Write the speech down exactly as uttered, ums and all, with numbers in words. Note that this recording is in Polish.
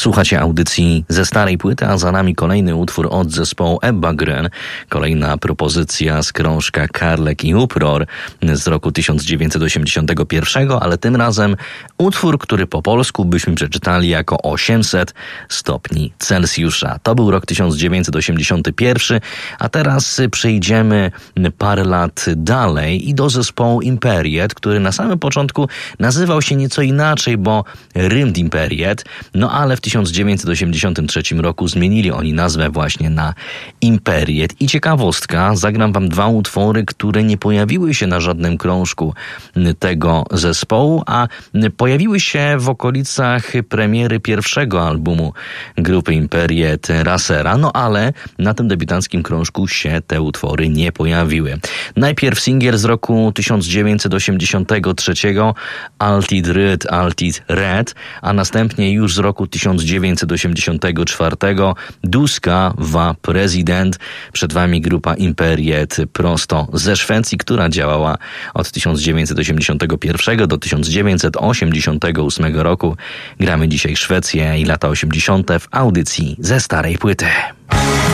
Słuchacie audycji ze starej płyty, a za nami kolejny utwór od zespołu Ebba Grön. Kolejna propozycja z krążka Karlek i Upror z roku tysiąc dziewięćset osiemdziesiątego pierwszego, ale tym razem utwór, który po polsku byśmy przeczytali jako osiemset stopni Celsjusza. To był rok tysiąc dziewięćset osiemdziesiąty pierwszy, a teraz przejdziemy parę lat dalej i do zespołu Imperiet, który na samym początku nazywał się nieco inaczej, bo Rymd Imperiet, no ale w tysiąc dziewięćset osiemdziesiątym trzecim roku zmienili oni nazwę właśnie na Imperiet. I ciekawostka, zagram wam dwa utwory, które nie pojawiły się na żadnym krążku tego zespołu, a pojawiły się w okolicach premiery pierwszego albumu grupy Imperiet, Rasera, no ale na tym debiutanckim krążku się te utwory nie pojawiły. Najpierw singiel z roku tysiąc dziewięćset osiemdziesiątego trzeciego Altid Ryd, Altid Red, a następnie już z roku tysiąc dziewięćset osiemdziesiątego czwartego Duska wa Prezydent. Przed wami grupa Imperiet prosto ze Szwecji, która działała od tysiąc dziewięćset osiemdziesiątego pierwszego do tysiąc dziewięćset osiemdziesiątego ósmego roku. Gramy dzisiaj Szwecję i lata osiemdziesiąte w audycji ze starej płyty.